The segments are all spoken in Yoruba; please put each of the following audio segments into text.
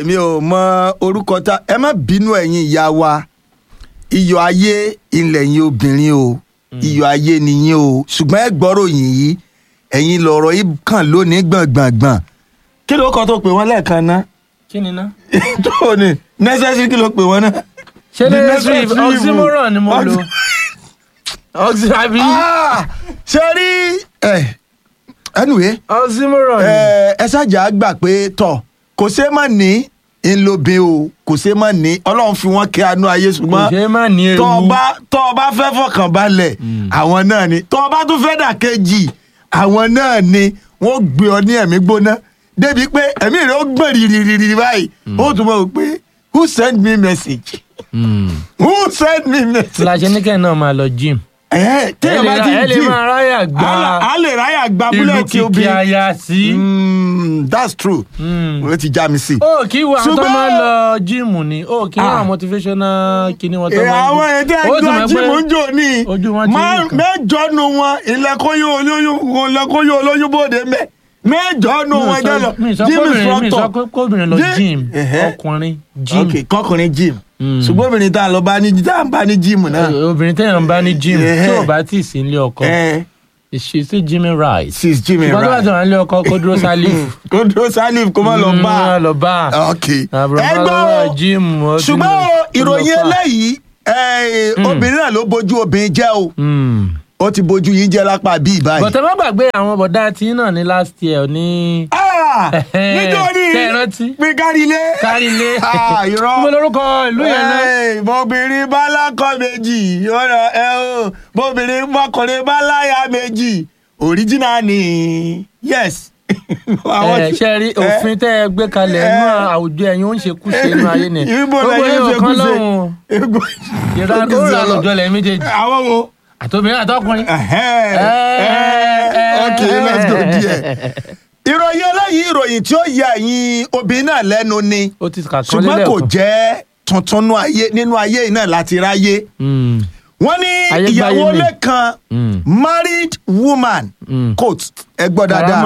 èmi ò mọ orúkọ tá ẹ má bínú ẹ̀yin ìyá wa iyọ̀ ayé ilẹ̀ yín obìnrin o iyọ̀ ayé nìyín o ṣùgbọ́n ẹ gbọ́rọ̀ yìí ẹ̀yin lọ̀rọ̀ yìí kàn lónìí gbọ̀ngbọ̀ngbọ̀n kí ló kọ́ tó pè wọ́n lẹ́ẹ̀kan ná. kí ni ná. tó ní necessary kí ló pè wọ́n ná. ṣé necessary oxymoron ni mo lò. oxymoron. ṣe rí anyway oxymoron. ẹ ṣáàjà gbà pé tọ̀ kò ṣe má ní ńlọbìn o kò ṣe má ní ọlọ́run fi wọ́n kí anú ayé ṣùgbọ́n kò ṣe má ní ewu tọ́ ọ bá fẹ́ fọkàn balẹ̀ àwọn náà ni tọ́ ọ bá tún fẹ́ dà kejì àwọn náà ni wọ́n gbé ọ ní ẹ̀mí gbóná débi pé ẹ̀mí rẹ̀ ó gbọ̀n rìrìrìrì báyìí ó tún mọ̀ pé who send me message who send me message. làṣẹ níkẹ́ náà máa lọ gym. téèyàn bá ti ẹ lè máa ráyà gba a lè ráyà gba búlẹ̀tì ìlú kìkì àyà sí. that's true o ti já mi sí. ó kí wà tó máa lọ jíìmù ni ó kí wà motivational kíní wọn tó máa ń àwọn èdè ẹgbẹ́ jíìmù ń jò ní mẹ́jọ nu wọn ilẹ̀kùnyó olóyún bòde mẹ́ mẹ́jọ nu wọn jẹ́ lọ jíìmù instructor. mi sọ pé kóbìnrin lọ gym ọkùnrin gym. ok kọkùnrin gym ṣùgbọ́n obìnrin tá a lọ bá ní gym náà. obìnrin téèyàn bá ní gym tí ò bá tí ì sí ilé ọkọ she's still gymming right. she's gymming right. ṣùgbọ́n tó bá ti wà nílé ọkọ kó dúró sálíf. kó dúró sálíf kó má lọ bá. ok ẹgbẹ́ o ṣùgbọ́n ìròyìn eléyìí obìnrin náà ló bójú obìnrin jẹ́ o ó ti bójú yín jẹ́ lápá bíi báyìí. bọ̀tẹ́ má gbàgbé àwọn bọ̀dá tí náà ní last year ní. nítorí pé kárílé irọ́ mo lórúkọ ìlú yẹn náà. bóbìnrin bá lákọ méjì bóbìnrin mọkùnrin bá láyà méjì original ni yes. ṣe rí òfin tẹ́ ẹ gbé kalẹ̀ inú àwùjọ ẹ̀yin ó ń ṣe kúṣe inú ayé ni. gbogbo yóò kán lọ́hùn ìrora àlùjọ lẹ̀ méjèèjì. àwọn wo àtòbìnrin àtọkùnrin. ok let's go there. ìròyìn eléyìí ìròyìn tí ó yà ẹ̀yin obìnrin náà lẹ́nu ni ṣùgbọ́n kò jẹ́ tuntun nínú ayé yìí náà láti ráyé. wọ́n ní ìyàwó lẹ́kan married woman quote ẹ gbọ́ dáadáa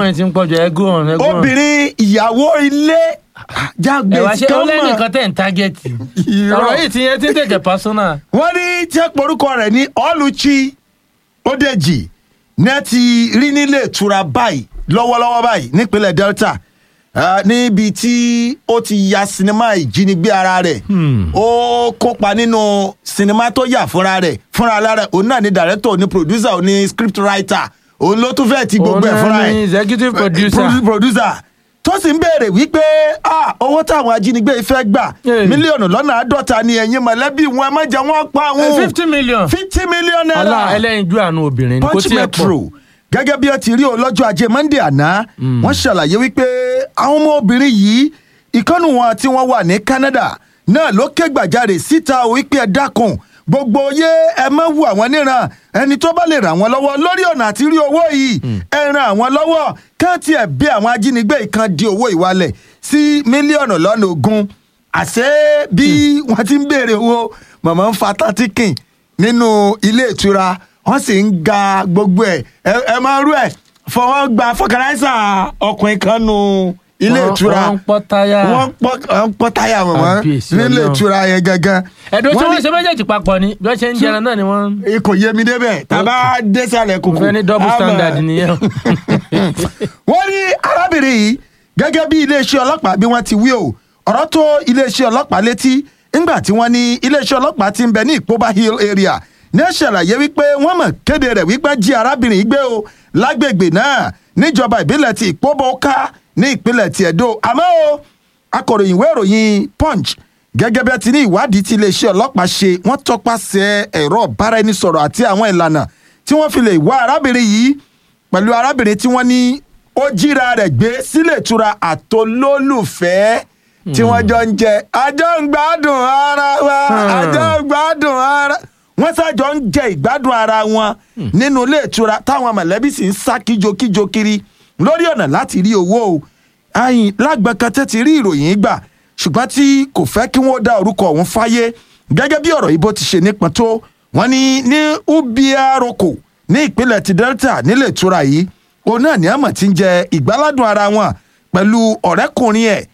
obìnrin ìyàwó ilé jágbe ṣé ó lẹ́nìkan tẹ̀ ń tágẹ́tì ọ̀rọ̀ yìí ti yẹn ti ń tẹ̀kẹ̀ pásánà. wọ́n ní tí ẹ porúkọ rẹ̀ ní Oluchi Odeji ní ẹ ti rí nílé ìtura báyìí lọ́wọ́lọ́wọ́ báyìí nípínlẹ̀ Delta níbi tí ó ti ya sinimá ìjínigbé ara rẹ̀ ó kópa nínú sinimá tó yà fúnra lára òun náà ni director ní producer òun ní script writer òun ló tún fẹ́ẹ̀ ti gbogbo ẹ̀ fúnra ẹ̀ òun náà ni executive producer tó sì ń béèrè wípé owó táwọn ajínigbé fẹ́ gbà mílíọ̀nù lọ́nà 50 ni ẹ̀yin mọ̀lẹ́bí wọn ẹ má jẹ́ wọ́n pa wọn. 50 million naira. ọlá ẹlẹ́yinjú àánú obìnrin ni kò tiẹ̀ pọ̀. gẹ́gẹ́ bí ẹ ti rí o lọ́jọ́ ajé Monday àná wọ́n ṣàlàyé wípé àwọn ọmọ obìnrin yìí ìkànnì wọn tí wọ́n wà ní Canada náà ló ké gbàjarè síta wípé ẹ dákun gbogbo yé ẹ má wù àwọn níran ẹni tó bá lè ràn wọ́n lọ́wọ́ lórí ọ̀nà àti rí owó yìí ẹ ràn àwọn lọ́wọ́ káàtì ẹ̀ bí àwọn ajínigbé kan di owó ìwalẹ̀ sí mílíọ̀nù lọ́nà 20 àṣé bí wọ́n ti ń béèrè owó màmá ń fa tátìkìn nínú ilé ìtura wọ́n sì ń ga gbogbo ẹ máa rú ẹ̀ fọwọ́ gba fọkànáísà ọkùnrin kan nù ilé ìtura wọ́n pọ́ táyà mọ̀mọ́ nílé ìtura yẹn gangan. ẹ̀dùn tí wọ́n ṣe méjèèjì papọ̀ ni bí wọ́n ṣe ń jẹun náà ni wọ́n. kò yé mi débẹ̀ tàbá désàlẹ̀ kùkù. fẹ́ ní double standard nìyẹn. wọ́n ní arábìnrin yìí gẹ́gẹ́ bí iléeṣẹ́ ọlọ́pàá bí wọ́n ti wí o ọ̀rọ̀ tó iléeṣẹ́ ọlọ́pàá létí ńgbà tí wọ́n ní iléeṣẹ́ ọlọ́pàá ti ń bẹ ní Ìpóbá Hill area ní ṣàlàyé wípé wọ́n mọ̀ kéde rẹ̀ wípé jí arábìnrin yìí gbé o lágbègbè náà níjọba ìbílẹ̀ ti Ìpóbóká ní ìpínlẹ̀ ti Ẹdó àmọ́ o akọ̀ròyìn ìwé ìròyìn Punch gẹ́gẹ́ bí ẹ ti ní ìwádìí tí iléeṣẹ́ ọlọ́pàá ṣe wọ́n tọpasẹ̀ ẹ̀rọ ìbáraẹnisọ̀rọ̀ àti àwọn ìlànà tí wọ́n fi lè wá arábìnrin yìí pẹ̀lú arábìnrin tí wọ́n ní ó jíra rẹ̀ gbé sílé ìtura àtolólùfẹ́ tí wọ́n jọ ń jẹ àjọ ń gbádùn ara wa àjọ ń gbádùn ara wọ́n ṣàjọ ń jẹ ìgbádùn ara wọn nínú ilé ìtura táwọn mọ̀lẹ́bí sì ń sá kíjokíjo kiri lórí ọ̀nà láti rí owó o ayin lágbàkàtẹ́ ti rí ìròyìn gbà ṣùgbọ́n tí kò fẹ́ kí wọ́n dá orúkọ ọ̀hún fáyé gẹ́gẹ́ bí ọ̀rọ̀ ibo ti ṣe nípọn tó wọ́n ní Ubiaroko ní ìpínlẹ̀ ti Delta nílé ìtura yìí òun náà ní àmọ̀ tí ń jẹ ìgbáládùn ara wọn pẹ̀lú ọ̀rẹ́kùnrin ẹ̀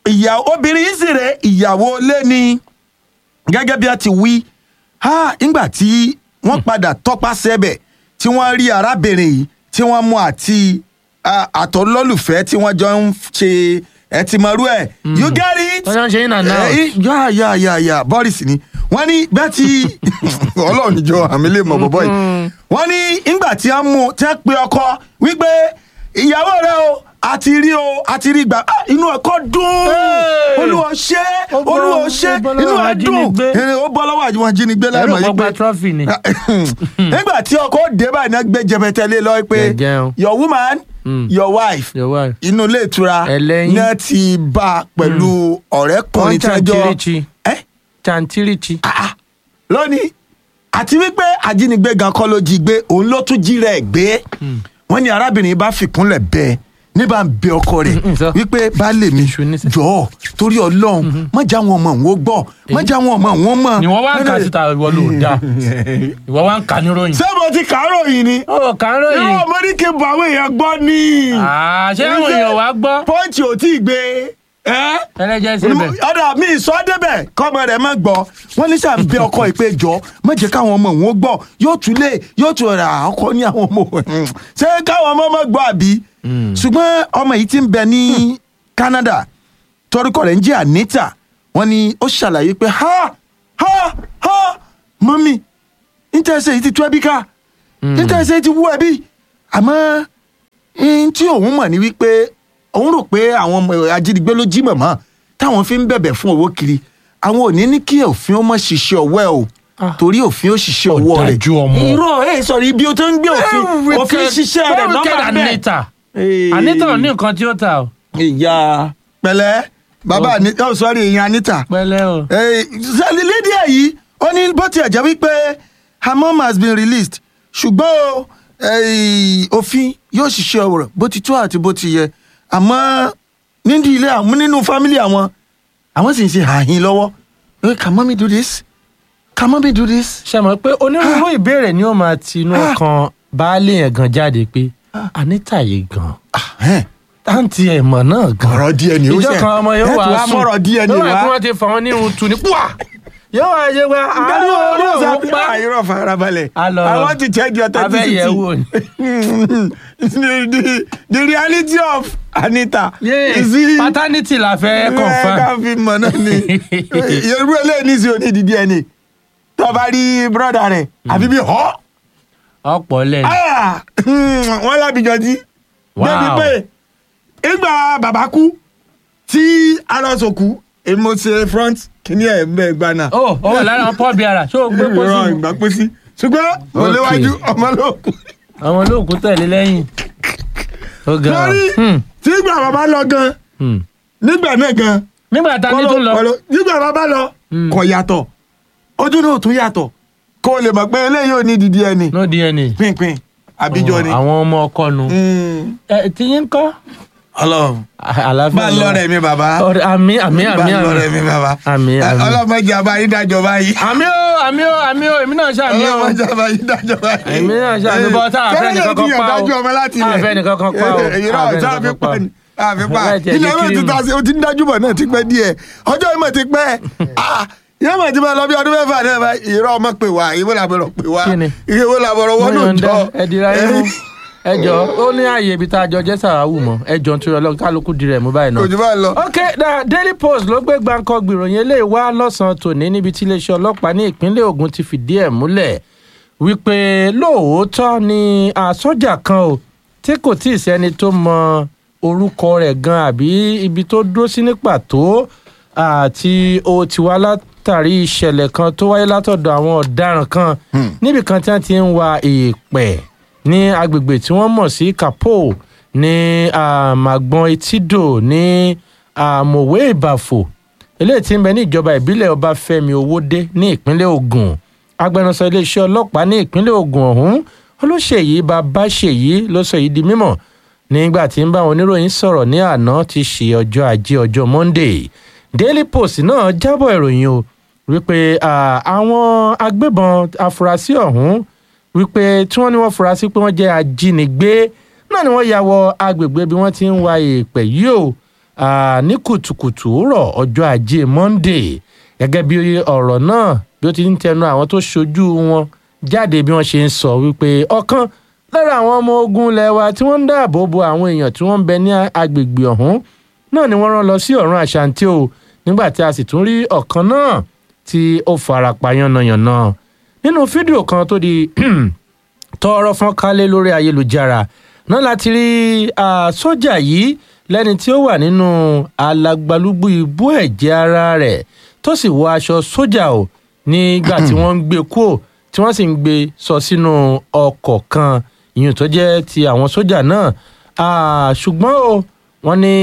obìnrin yìí sì rẹ̀ ìyàwó ilé ni gẹ́gẹ́ bí a ti wí nígbà tí wọ́n padà tọpasẹ̀ bẹ̀ tí wọ́n rí arábìnrin yìí tí wọ́n mú àti àtọlọ́lùfẹ́ tí wọ́n jọ ń ṣe ẹtìmọ̀rú ẹ̀ you get it. wọ́n ṣe in and out. yà Boris ni wọ́n ní bẹ́ẹ̀ tí ọlọ́run ìjọ àmì lè mọ̀ bọ́bọ́ yìí wọ́n ní ìgbà tí wọ́n mú tẹ́ pé ọkọ wípé ìyàwó rẹ o àti rí gbà inú ọkọ dùn olúwo ṣe inú ẹ dùn ó bọ́ lọ́wọ́ àjùmọ̀ ajínigbé lẹ́nu yìí pé nígbà tí ọkọ dé báyìí náà gbé jẹbẹtẹlé lọ pé your woman your wife inú ilé ìtura náà ti bá pẹ̀lú ọ̀rẹ́kùnrin tí Chantirichi. lónìí àti wípé ajínigbé gan kọ́ ló jí gbé òun ló tún jí rẹ̀ gbé wọ́n ní arábìnrin bá fìkúnlẹ̀ bẹ́ẹ̀ níbà ń bẹ ọkọ rẹ̀ wípé baálé mi jọ̀ọ́ torí Ọlọ́run má já wọn mọ̀ wọ́n gbọ́ má já wọn mọ̀ wọ́n mọ̀. ni wọ́n wá ń kà síta ìwọ ló dáa ìwọ wá ń kà ní ròyìn. ṣé mo ti kà á ròyìn ni. ó kà á ròyìn. yóò mo ní kí n bọ àwọn èèyàn gbọ́ ni. ṣé àwọn èèyàn wá gbọ́. pọ́ǹchì ò tí ì gbé ẹlẹ́jẹ̀ síbẹ̀. ọ̀dà mi sọ débẹ̀ kọ́mọ rẹ̀ má gbọ́ wọ́n ní sàn bẹ ọkọ ìpéjọ má jẹ́ káwọn ọmọ wọn gbọ́ yóò tún ra ọkọ ní àwọn ọmọ ṣé káwọn ọmọ má gbọ́ àbí. ṣùgbọ́n ọmọ yìí ti ń bẹ ní Canada torúkọ rẹ̀ ń jẹ́ Anita wọ́n ní ó ṣàlàyé pé mọ́mí ìtẹ̀sẹ̀ yìí ti tú ẹbí ká ìtẹ̀sẹ̀ yìí ti wú ẹbí àmọ́ tí òun mọ̀ ní wípé òun rò pé àwọn ọmọ ajínigbé ló jí mọ̀mọ́ táwọn fi ń bẹ̀bẹ̀ fún owó kiri àwọn ò ní kí òfin ó mọ̀ ṣiṣẹ́ ọwọ́ ẹ̀ o torí òfin ó ṣiṣẹ́ ọwọ́ rẹ̀ irọ́ sọ̀rọ̀ ibi ó tó ń gbé òfin ṣiṣẹ́ rẹ̀ nọ́mbà bẹ́ẹ̀. Anita ò ní nǹkan tí ó ta o. ìyá pẹ̀lẹ́ bàbá Anita ò sọrí ìyá Anita. pẹ̀lẹ́ o. lédi èyí ó ní bó tiẹ̀ jẹ́ wípé her mom has been released ṣùgbọ́n òfin yóò ṣiṣẹ́ ọ̀rọ̀ bó ti tó àti bó ti yẹ àmọ́ nínú fámílì àwọn sì ń ṣe àhín lọ́wọ́ can mommy do this can mommy do this. ṣe mọ̀ pé onírúurú ìbéèrè ni ó máa tinú ọkàn baálé yẹn gan jáde pé Anita yìí gan táǹtì ẹ̀mọ̀ náà gan ọ̀rọ̀ díẹ̀ ni ó ṣe ìjọ kan ọmọ yóò wá sùn yóò wá kí wọ́n ti fọ wọn ní ohun tù ní pùwà yóò wá yé wa àwọn pa àìrọ̀ farabalẹ̀ I want to check your authenticity the reality of Anita paternity la fẹ́ confirm ká fi mọ̀ náà ni irú eléyìí ní sí onídìí ẹni tó bá rí brọ́dà rẹ̀ àbí bí ọ̀pọ̀ lẹ́nu. wọ́n lábìjọ jí débi pé ìgbà bàbá kú tí alọ́sọ̀kú èmo ṣe front kìíní ẹ̀ ń bẹ̀ gbaná. ó wà lára wọn pọ́ọ̀bì ara ṣé o gbé pósí. ìrọ̀ ìgbà pósí ṣùgbọ́n òléwájú ọmọ lóòkù. ọmọ lóòkù tẹ̀lé lẹ́yìn. lórí tí ìgbà bàbá lọ gan nígbà náà gan. nígbà tá a ní tó lọ. nígbà bàbá lọ kò yàtọ̀ ojú náà tún yàtọ̀ kó lè mọ̀ pé eléyìí ò ní di DNA. no DNA. pínpín àbíjọ ni. àwọn ọmọ ọkọ nu. tí yín kọ́. Ọlọ́run àlàáfíà bá lọrẹ mi bàbá. àmì bá lọrẹ mi bàbá. àmì. ọlọmọdé àbáyé dájọ báyìí. àmì o èmi náà ṣàmì o. ọlọmọdé àbáyé dájọ báyìí. èmi náà ṣàmì bọ́ tá a fẹ́ nìkan kan pa o. a fẹ́ nìkan kan pa o. ilé ìwé ti ta sí o ti ń dájú bọ̀ náà ti pẹ́ díẹ̀ ọjọ́ ìmọ̀ ti pẹ́ yẹ́n mọ̀ tí mo lọ bí ọdún mẹ́fà náà bá irọ́ ọmọ pè wá ìwé làbọ̀rọ̀ pè wá ìwé làbọ̀rọ̀ wọ́n ló jọ. ẹjọ ó ní ààyè ibi tá a jọ jẹ́ sàráwù mọ́ ẹjọ nítorí Ọlọ́run kálukú di rẹ̀ mú báyìí náà. kò jù bá lọ. ok Daily Post ló gbé gbàǹkan gbìròyìn eléyìí wá lọ́sàn-án tòní níbi tí iléeṣẹ́ ọlọ́pàá ní ìpínlẹ̀ Ògùn ti fìdí ẹ̀ múlẹ̀ wípé lóòótọ́ ni àsọjà kan o tí kò tí ì sẹ́ni tó mọ orúkọ rẹ̀ gan àbí ibi tó dúró sí ní pàtó àti ó ti wá látàrí ìṣẹ̀lẹ̀ kan tó wáyé látọ̀dọ̀ àwọn ọ̀daràn kan níbi kan tí wọ́n ti ń wa èèpẹ̀ ní agbègbè tí wọ́n mọ̀ sí Kapo ní Màgbọ́n Etídò ní Mòwe Ìbàfò eléyìí tí ń bẹ ní ìjọba ìbílẹ̀ Ọbáfẹ́mi Owódé ní ìpínlẹ̀ Ògùn agbẹnusọ iléeṣẹ́ ọlọ́pàá ní ìpínlẹ̀ Ògùn ọ̀hún Olúṣèyí Babáṣèyí ló sọ yìí di mímọ̀ nígbà tí ń bá àwọn oníròyìn sọ̀rọ̀ ní àná ti ṣe ọjọ́ Ajé ọjọ́ Monday Daily Post náà jábọ̀ ìròyìn o wípé àwọn agbébọn afurasí ọ̀hún wípé tí wọ́n ní wọ́n fura sí pé wọ́n jẹ́ ajínigbé náà ni wọ́n ya wọ agbègbè bí wọ́n ti ń wa èèpẹ̀ yìí o ní kùtùkùtù rọ̀ ọjọ́ ajé Monday gẹ́gẹ́ bí ọ̀rọ̀ náà bí ó ti ń tẹnu àwọn tó ṣojú wọn jáde bí wọ́n ṣe ń sọ wípé ọ̀kan lára àwọn ọmọ ogun ilẹ̀ wa tí wọ́n ń dáàbò bo àwọn èèyàn tí wọ́n ń bẹ ní agbègbè ọ̀hún náà ni wọ́n rán lọ sí ọ̀run àṣàǹtì o nígbà tí a sì tún rí ọ̀kan náà tí ó farapa yánnayànna nínú fídíò kan tó di tọ́rọ́ fọ́n kálé lórí ayélujára náà láti rí sójà yìí lẹ́ni tí ó wà nínú alagbalúgbú ibú ẹ̀jẹ̀ ara rẹ̀ tó sì wọ aṣọ sójà o nígbà tí wọ́n ń gbé kúò tí wọ́n sì ń gbé sọ sínú ọkọ̀ kan ìyẹn tó jẹ́ ti àwọn sójà náà ṣùgbọ́n o wọ́n ní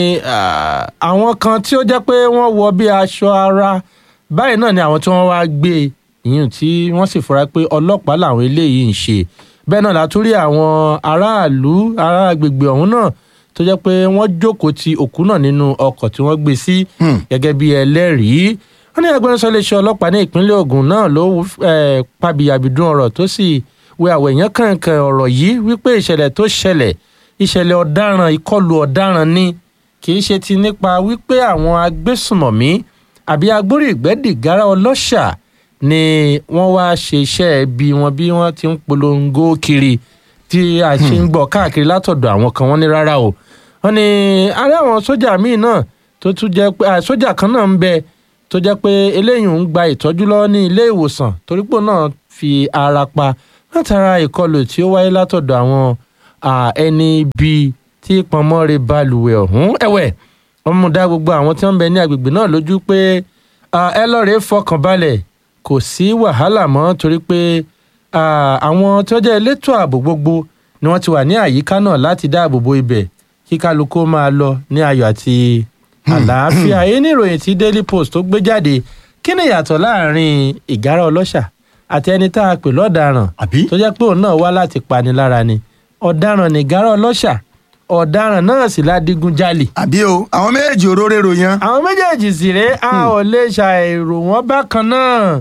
àwọn kan tí ó jẹ́ pé wọ́n wọ bí aṣọ ara báyìí náà ni àwọn tí wọ́n wá gbé ìyẹn tí wọ́n sì fura pé ọlọ́pàá làwọn eléyìí ń ṣe bẹ́ẹ̀ náà látúrí àwọn aráàlú ará agbègbè ọ̀hún náà tó jẹ́ pé wọ́n jókòó ti òkú náà nínú ọkọ̀ tí wọ́n gbé sí gẹ́gẹ́ bí ẹlẹ́rìí wọ́n ní agbẹnusọ iléeṣẹ́ ọlọ́pàá ní ìpínlẹ̀ Ògùn náà ló pabiyabidun ọ̀rọ̀ tó sì wẹ àwọ̀ èèyàn kànkàn ọ̀rọ̀ yìí wípé ìṣẹ̀lẹ̀ tó ṣẹlẹ̀ ìṣẹ̀lẹ̀ ọ̀daràn ìkọlù ọ̀daràn ni kì í ṣe ti nípa wípé àwọn agbésùmọ̀mí àbí agbórí ìgbẹ́dìgárá ọlọ́ṣà ni wọ́n wá ṣe iṣẹ́ bí wọ́n ti ń polongo kiri tí a ṣe ń gbọ́ káàkiri látọ̀dọ̀ àwọn kan wọ́n ní rárá o wọ́n ní ará àwọn sójà míì náà tó tún jẹ́ pé sójà kan náà ń bẹ tó jẹ́ pé eléyìí ń gba ìtọ́jú lọ́wọ́ ní ilé ìwòsàn torípò náà fi ara pa látara ìkọlù tí ó wáyé látọ̀dọ̀ àwọn ẹni ibi tí pọnmọ́re balùwẹ̀ ọ̀hún ẹ̀wẹ̀ wọ́n mú dá gbogbo àwọn tí wọ́n ń bẹ ní agbègbè náà lójú pé ẹ lọ́ọ̀rẹ́ fọkàn balẹ̀ kò sí wàhálà mọ́ torí pé àwọn tí wọ́n jẹ́ elétò ààbò gbogbo ni wọ́n ti wà ní àyíká náà láti dáàbò bo ibẹ̀ kí kálukú máa lọ ní ayọ̀ àti àlàáfíà èyí ní ìròyìn tí Daily Post tó gbé jáde kí ni ìyàtọ̀ láàrin ìgárá ọlọ́ṣà àti ẹni tá a pè lọ́daràn tó jẹ́ pé òun náà wá láti pani lára ni ọ̀daràn ní ìgárá ọlọ́ṣà ọ̀daràn náà sì ládìgúnjalè. àbí o àwọn méjèèjì òróró ròyìn. àwọn méjèèjì sì rèé a ò lè ṣàìrò wọn bákan náà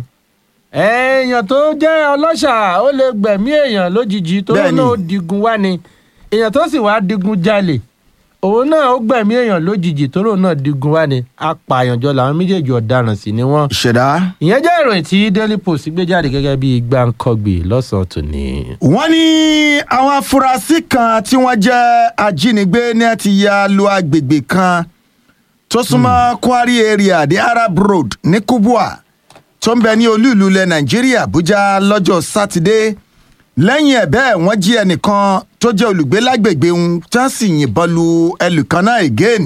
èèyàn tó jẹ́ ọlọ́ṣà ó lè gbẹ̀mí èèyàn lójijì tó náà ó digun wá ni èèyàn tó sì wá digun jalè òun náà ó gbẹ̀mí èèyàn lójijì tó náà digun wá ni apààyànjọ làwọn méjèèjì ọ̀daràn sì ni wọ́n. ìṣẹ̀dá. ìyẹn jẹ́ ìròyìn tí Daily Post gbé jáde gẹ́gẹ́ bí gbàǹkọ́gbì lọ́sàn-án tòní. wọ́n ní àwọn afurasí kan tí wọ́n jẹ́ ajínigbé ní ti ya lu agbègbè kan tó súnmọ́ Kwari area the Arab Road ní Kubwa tó ń bẹ ní olú ìlú ilẹ̀ Nàìjíríà Àbújá lọ́jọ́ Sátidé lẹ́yìn ẹ̀ bẹ́ẹ̀ wọ́n jí ẹnìkan tó jẹ́ olùgbé lágbègbè ń tán sì yìnbọn lu ẹlùkan náà again.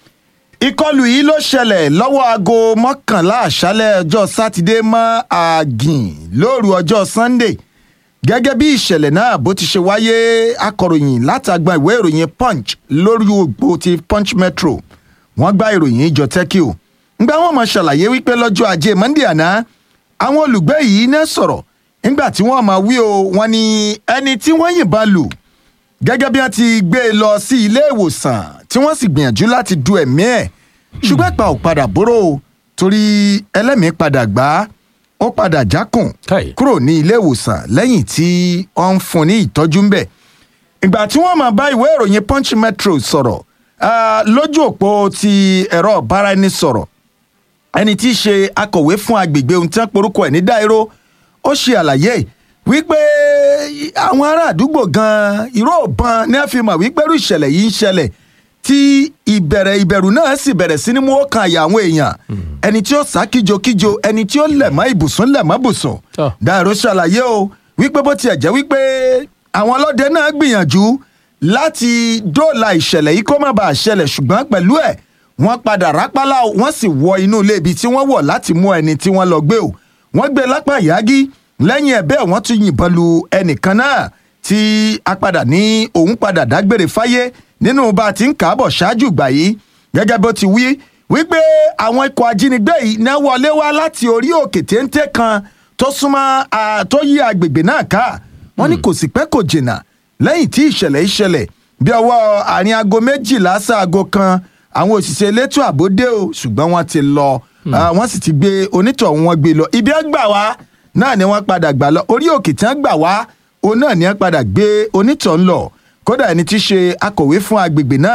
ìkọlù yìí ló ṣẹlẹ̀ lọ́wọ́ aago 11 àṣálẹ́ ọjọ́ Sátidé mọ́ àgìn lóru ọjọ́ Sunday gẹ́gẹ́ bí ìṣẹ̀lẹ̀ náà bó ti ṣe wáyé akọ̀ròyìn látàgbà ìwé ìròyìn Punch lórí ògbó ti Punch Metro wọ́n gba ìròyìn ìjọ tẹ́kì o ngbà wọn mọ̀ ṣàlàyé wípé lọ́jọ́ ajé Monday àná àwọn olùgbé yìí náà sọ̀rọ̀ nígbà tí wọ́n máa wí o wọ́n ní ẹni tí wọ́n yìnbọn lù gẹ́gẹ́ bí wọ́n ti gbé e lọ sí ilé ìwòsàn tí wọ́n sì gbìyànjú láti du ẹ̀mí ẹ̀ ṣùgbọ́n ìpa ò padà bóró o torí ẹlẹ́mìí padà gbá ó padà jákùn kúrò ní ilé ìwòsàn lẹ́yìn tí wọ́n ń fún ní ìtọ́jú ń bẹ̀. ìgbà tí wọ́n máa bá ìwé ìròyìn Punch Metro sọ̀rọ̀ lójú òpó ti ẹ̀rọ ìbáraẹnisọ̀rọ̀ ẹni tí í ṣe akọ̀wé fún agbègbè ohun tí wọ́n porúkọ ẹ̀ ní Dáíró ó ṣe àlàyé wípé àwọn ará àdúgbò gan-an ìró ìbọn ní a fi mọ̀ wípé irú ìṣẹ̀lẹ̀ yìí ń ṣẹlẹ̀ tí ìbẹ̀rù náà sì bẹ̀rẹ̀ sí ní mú ó kan àyà àwọn èèyàn ẹni tí ó sá kíjokíjo ẹni tí ó lẹ̀ mọ́ ibùsùn Dáíró ṣàlàyé o wípé bó tiẹ̀ jẹ́ wípé àwọn ọlọ́dẹ náà gbìyànjú láti dóòlà ìṣẹ̀lẹ̀ yìí kó má bàa ṣẹlẹ̀ ṣùgbọ́n pẹ̀lú ẹ̀ wọ́n padà rápálá wọ́n sì wọ inú ilé ibi tí wọ́n wọ̀ láti mú ẹni tí wọ́n lọ gbé o wọ́n gbé lápá ìyági lẹ́yìn ẹ̀ bẹ́ẹ̀ wọ́n tún yìnbọn lu ẹnìkan náà tí a padà ní òun padà dágbére fáyé nínú bá a ti ń kàábọ̀ ṣáájú ìgbà yìí gẹ́gẹ́ bó ti wí wípé àwọn ikọ̀ ajínigbé yìí náà wọlé wá láti orí òkè téńté kan tó súnmọ́ tó yí agbègbè náà ká wọ́n ní kò sì pẹ́ kò jìnnà lẹ́yìn tí ìṣẹ̀lẹ̀ ìṣẹ̀lẹ̀ bí ọwọ́ àárín aago 12 sáago kan àwọn òṣìṣẹ́ elétò ààbò dé o ṣùgbọ́n wọ́n ti lọ wọ́n sì ti gbé onítọ̀hún wọn gbé lọ ibi ẹ̀ gbà wá náà ni wọ́n padà gbà lọ orí òkè tí wọ́n gbà wá òun náà ni wọ́n padà gbé onítọ̀hún lọ kódà ẹni tí í ṣe akọ̀wé fún agbègbè náà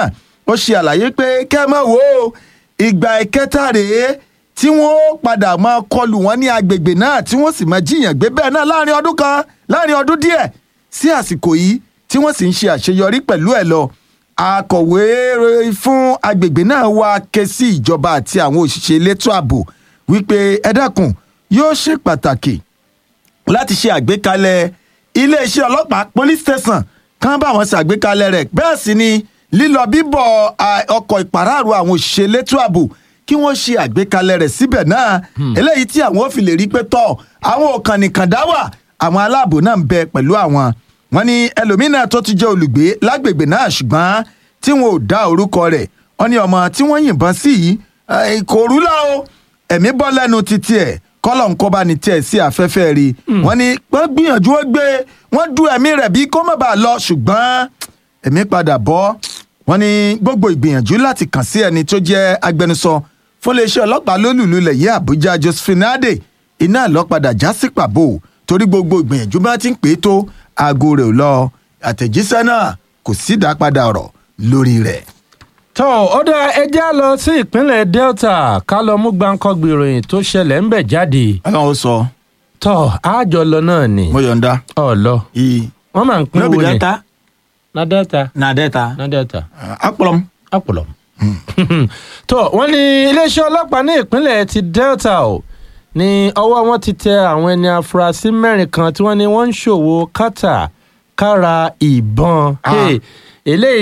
ó ṣe àlàyé pé kẹ́mọ́ wo ìgbà ìkẹta rèé tí wọ́n padà máa kọlù wọn ní agbègbè náà tí wọ́n sì máa jiyàn gbé bẹ́ẹ̀ náà láàrin ọdún díẹ̀ sí àsìkò yìí tí wọ́n sì ń ṣe àṣeyọrí pẹ̀lú ẹ̀ lọ. Akọ̀wé fún agbègbè náà wá ké sí ìjọba àti àwọn òṣìṣẹ́ elétò ààbò wípé ẹ dákun yóò ṣe pàtàkì láti ṣe àgbékalẹ̀ iléeṣẹ́ ọlọ́pàá police station kan bá wọn ṣàgbékalẹ̀ rẹ̀ bẹ́ẹ̀ sì ni lílọ bíbọ̀ ọkọ̀ ìpàráàrọ̀ àwọn òṣìṣẹ́ elétò ààbò kí wọ́n ṣe àgbékalẹ̀ rẹ̀ síbẹ̀ náà eléyìí tí àwọn ò fi lè rí pé tọ́ àwọn òkàn nìkan dá wà àwọn aláàbò náà ń bẹ pẹ̀lú àwọn. Wọ́n ní ẹlòmínà tó ti jẹ́ olùgbé lágbègbè náà ṣùgbọ́n tí wọn ò dá orúkọ rẹ̀ wọ́n ní ọmọ tí wọ́n yìnbọn sí yìí kò rúlá o ẹ̀mí bọ́ lẹ́nu títí ẹ̀ kọ́lọ̀ ńkọ́ bá ní tiẹ̀ sí afẹ́fẹ́ rí. Wọ́n ní wọ́n gbìyànjú wọ́n du ẹ̀mí rẹ̀ bí kó má bàa lọ ṣùgbọ́n ẹ̀mí padà bọ́. Wọ́n ní gbogbo ìgbìyànjú láti kàn sí ẹni tó jẹ́ agbẹnusọ fún iléeṣẹ́ ọlọ́pàá lólùlulẹ̀ yìí Àbújá Josephine Adé iná lọ́padà já sí pàbó torí gbogbo ìgbìyànjú bá ti ń pè é tó aago rẹ̀ ò lọ àtẹ̀jíṣẹ́ náà kò sí ìdápadà ọ̀rọ̀ lórí rẹ̀. tó ó dá ẹjẹ́ lọ sí ìpínlẹ̀ Delta ká lọ mú gbáǹkọ́gbì ìròyìn tó ṣẹlẹ̀ ńbẹ̀ jáde. Ọlọ́run ó sọ. tó àjọ lọ náà ni. mo yọ̀ǹda. ọ̀lọ́ wọ́n máa ń pín owó ni. na Delta. Apolom. tó wọ́n ní iléeṣẹ́ ọlọ́pàá ní ìpínlẹ̀ ti Delta o ní ọwọ́ wọn ti tẹ àwọn ẹni afurasí mẹ́rin kan tí wọ́n ní wọ́n ń ṣòwò kátà kára ìbọn. eléyìí